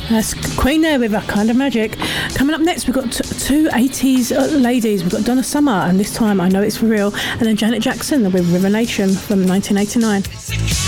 That's Queen there with That Kind of Magic. Coming up next, we've got two 80s ladies. We've got Donna Summer, and this time I Know It's For Real, and then Janet Jackson with River Nation from 1989.